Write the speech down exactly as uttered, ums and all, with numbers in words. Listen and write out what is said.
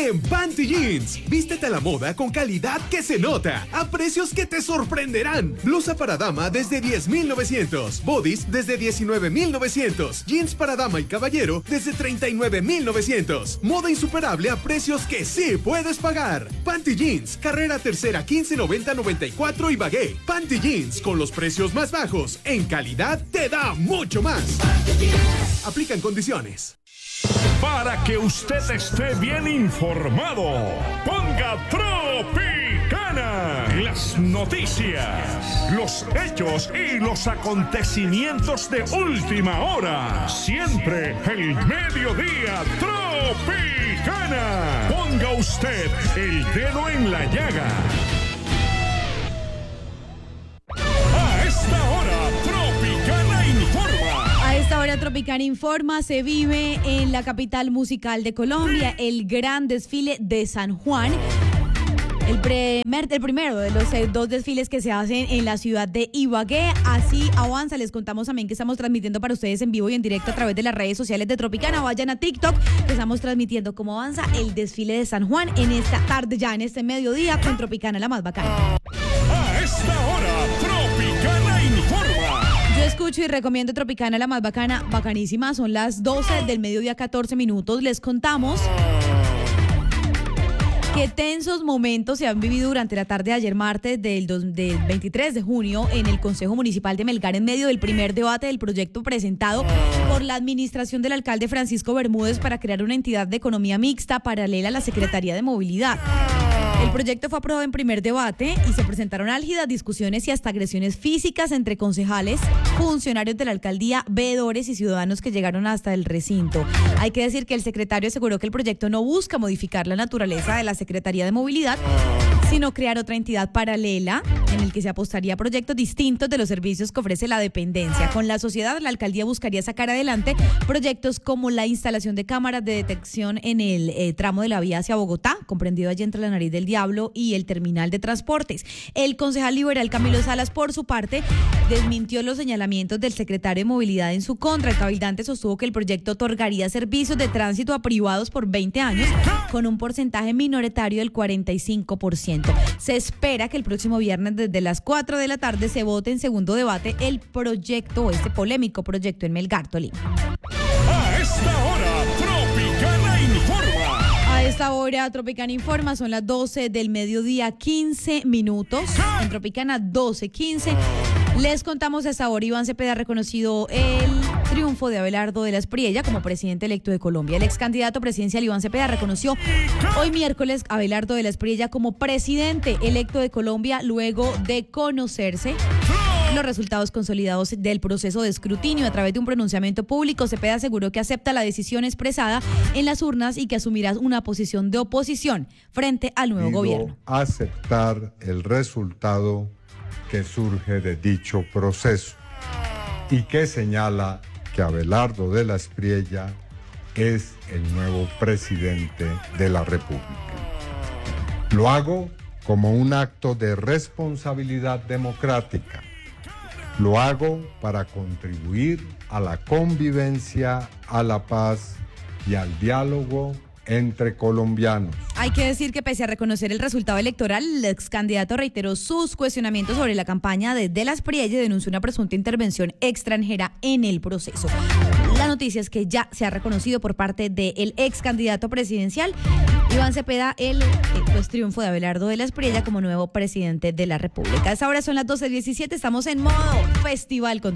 en Panty Jeans. Vístete a la moda con calidad que se nota, a precios que te sorprenderán. Blusa para dama desde diez mil novecientos, bodies desde diecinueve mil novecientos, jeans para dama y caballero desde treinta y nueve mil novecientos. Moda insuperable a precios que sí puedes pagar. Panty Jeans, carrera tercera quince noventa noventa y cuatro y Bagué. Panty Jeans, con los precios más bajos, en calidad te da mucho más. Aplican condiciones. Para que usted esté bien informado, ponga Tropicana. Las noticias, los hechos y los acontecimientos de última hora. Siempre el mediodía Tropicana. Ponga usted el dedo en la llaga. A esta hora, Tropicana informa. A esta hora Tropicana informa, se vive en la capital musical de Colombia el gran desfile de San Juan. El, primer, el primero de los eh, dos desfiles que se hacen en la ciudad de Ibagué. Así avanza. Les contamos también que estamos transmitiendo para ustedes en vivo y en directo a través de las redes sociales de Tropicana. Vayan a TikTok, que estamos transmitiendo cómo avanza el desfile de San Juan en esta tarde, ya en este mediodía, con Tropicana, la más bacana. A esta hora, Tropicana informa. Yo escucho y recomiendo Tropicana, la más bacana, bacanísima. Son las doce del mediodía, catorce minutos. Les contamos qué tensos momentos se han vivido durante la tarde de ayer martes del, dos, del veintitrés de junio en el Consejo Municipal de Melgar, en medio del primer debate del proyecto presentado por la administración del alcalde Francisco Bermúdez para crear una entidad de economía mixta paralela a la Secretaría de Movilidad. El proyecto fue aprobado en primer debate y se presentaron álgidas discusiones y hasta agresiones físicas entre concejales, funcionarios de la alcaldía, veedores y ciudadanos que llegaron hasta el recinto. Hay que decir que el secretario aseguró que el proyecto no busca modificar la naturaleza de la Secretaría de Movilidad, sino crear otra entidad paralela en el que se apostaría a proyectos distintos de los servicios que ofrece la dependencia. Con la sociedad, la alcaldía buscaría sacar adelante proyectos como la instalación de cámaras de detección en el eh, tramo de la vía hacia Bogotá, comprendido allí entre la Nariz del Diablo y el terminal de transportes. El concejal liberal Camilo Salas, por su parte, desmintió los señalamientos del secretario de Movilidad en su contra. El cabildante sostuvo que el proyecto otorgaría servicios de tránsito a privados por veinte años con un porcentaje minoritario del cuarenta y cinco por ciento. Se espera que el próximo viernes desde las cuatro de la tarde se vote en segundo debate el proyecto, este polémico proyecto en Melgar, Tolima. A esta hora, Tropicana informa. A esta hora, Tropicana informa, son las doce del mediodía, quince minutos. En Tropicana, doce quince. Les contamos a esta hora, Iván Cepeda ha reconocido el triunfo de Abelardo de la Espriella como presidente electo de Colombia. El ex candidato presidencial Iván Cepeda reconoció hoy miércoles a Abelardo de la Espriella como presidente electo de Colombia luego de conocerse los resultados consolidados del proceso de escrutinio. A través de un pronunciamiento público, Cepeda aseguró que acepta la decisión expresada en las urnas y que asumirá una posición de oposición frente al nuevo Digo, gobierno. Aceptar el resultado que surge de dicho proceso y que señala que Abelardo de la Espriella es el nuevo presidente de la República. Lo hago como un acto de responsabilidad democrática. Lo hago para contribuir a la convivencia, a la paz y al diálogo entre colombianos. Hay que decir que pese a reconocer el resultado electoral, el ex candidato reiteró sus cuestionamientos sobre la campaña de De la Espriella y denunció una presunta intervención extranjera en el proceso. La noticia es que ya se ha reconocido por parte del ex candidato presidencial Iván Cepeda el, el pues, triunfo de Abelardo de la Espriella como nuevo presidente de la República. A esta hora son las doce diecisiete, estamos en modo festival con